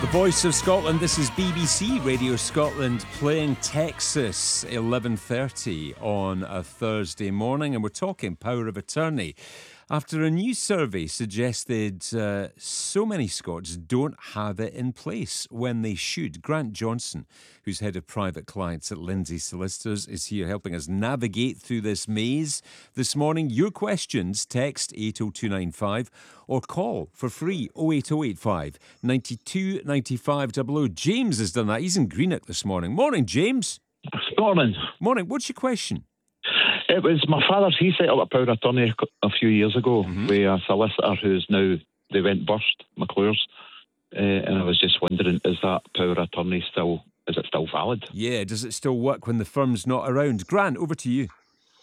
The Voice of Scotland, this is BBC Radio Scotland playing Texas, 11:30 on a Thursday morning, and we're talking power of attorney. After a new survey suggested so many Scots don't have it in place when they should. Grant Johnson, who's head of private clients at Lindsay Solicitors, is here helping us navigate through this maze. This morning, your questions, text 80295 or call for free 08085 92 95 00. James has done that. He's in Greenock this morning. Morning, James. Morning. Morning. What's your question? It was my father's. He set up a power of attorney a few years ago with a solicitor who's now, they went bust, McClure's. And I was just wondering, is that power of attorney still valid? Yeah, does it still work when the firm's not around? Grant, over to you.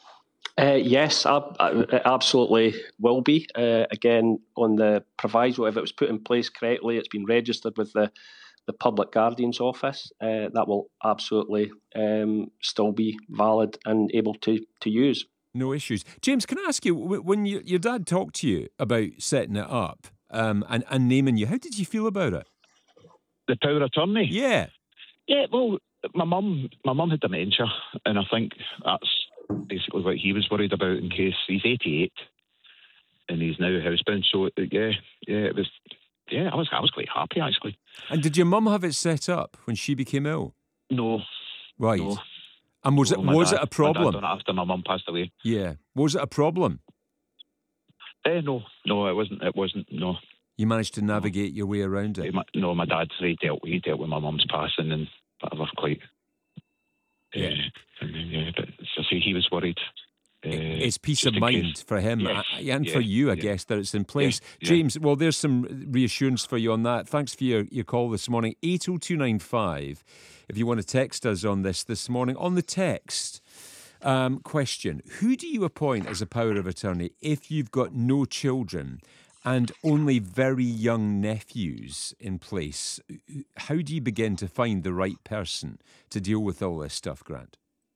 Yes, it absolutely will be. Again, on the proviso, if it was put in place correctly, it's been registered with the Public Guardian's Office, that will absolutely still be valid and able to use. No issues. James, can I ask you, when your dad talked to you about setting it up and naming you, how did you feel about it? The power of attorney? Yeah. Yeah, well, my mum had dementia, and I think that's basically what he was worried about, in case he's 88 and he's now housebound. So, it was... Yeah, I was quite happy, actually. And did your mum have it set up when she became ill? No. Right. No. And was it a problem? My dad done it after my mum passed away. Yeah. Was it a problem? No, it wasn't. No. You managed to navigate your way around it? My dad, he dealt with my mum's passing and whatever, quite. Yeah. But so see, he was worried. It's peace of mind for him and for you, I guess, that it's in place. Yeah. James, well, there's some reassurance for you on that. Thanks for your call this morning. 80295, if you want to text us on this morning. On the text question, who do you appoint as a power of attorney if you've got no children and only very young nephews in place? How do you begin to find the right person to deal with all this stuff, Grant?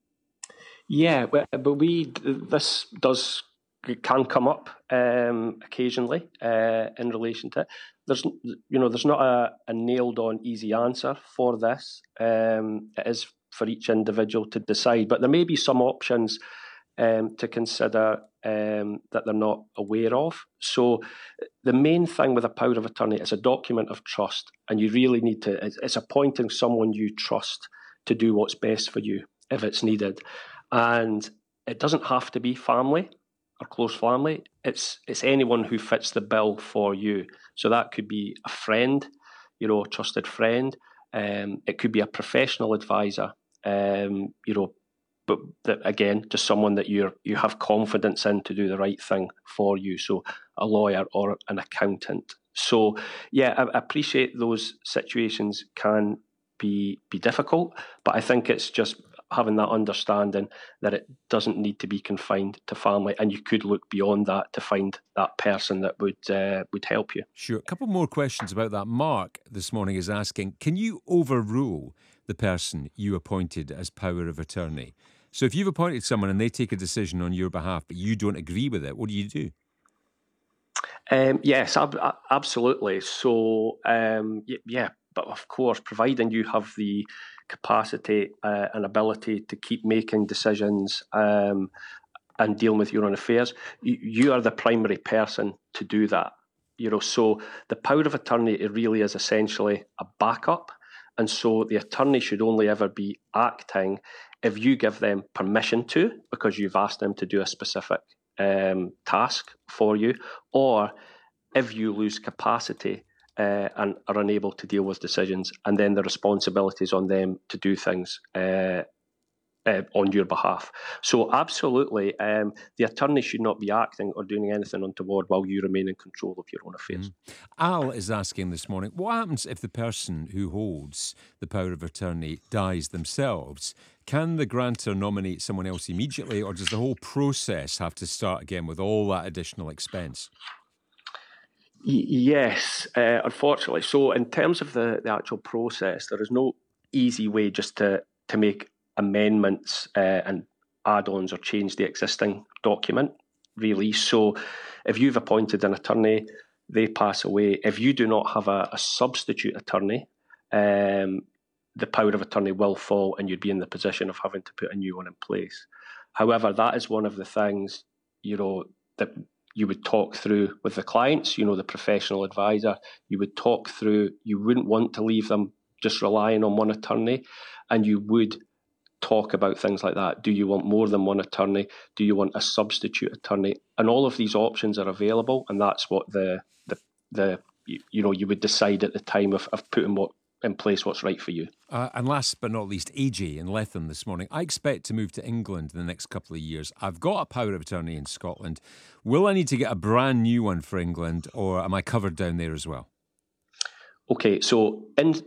Yeah, but this can come up occasionally in relation to it. There's not a nailed on easy answer for this. It is for each individual to decide, but there may be some options to consider that they're not aware of. So the main thing with a power of attorney is a document of trust, and you really need to. It's appointing someone you trust to do what's best for you if it's needed. And it doesn't have to be family or close family. It's anyone who fits the bill for you. So that could be a friend, a trusted friend. It could be a professional advisor, but again, just someone that you have confidence in to do the right thing for you. So a lawyer or an accountant. So yeah, I appreciate those situations can be difficult, but I think it's just having that understanding that it doesn't need to be confined to family, and you could look beyond that to find that person that would help you. Sure. A couple more questions about that. Mark this morning is asking, can you overrule the person you appointed as power of attorney? So if you've appointed someone and they take a decision on your behalf, but you don't agree with it, what do you do? Yes, absolutely. So, but of course, providing you have the capacity and ability to keep making decisions and dealing with your own affairs, you are the primary person to do that. So the power of attorney, it really is essentially a backup, and so the attorney should only ever be acting if you give them permission to, because you've asked them to do a specific task for you, or if you lose capacity and are unable to deal with decisions, and then the responsibility is on them to do things on your behalf. So absolutely, the attorney should not be acting or doing anything untoward while you remain in control of your own affairs. Al is asking this morning, what happens if the person who holds the power of attorney dies themselves? Can the grantor nominate someone else immediately, or does the whole process have to start again with all that additional expense? Yes, unfortunately. So in terms of the actual process, there is no easy way just to make amendments and add-ons or change the existing document, really. So if you've appointed an attorney, they pass away. If you do not have a substitute attorney, the power of attorney will fall and you'd be in the position of having to put a new one in place. However, that is one of the things, that you would talk through with the clients, the professional advisor. You would talk through, you wouldn't want to leave them just relying on one attorney, and you would talk about things like that. Do you want more than one attorney? Do you want a substitute attorney? And all of these options are available, and that's what you would decide at the time of putting in place what's right for you. And last but not least, AJ in Lethem this morning. I expect to move to England in the next couple of years. I've got a power of attorney in Scotland. Will I need to get a brand new one for England, or am I covered down there as well? Okay, so in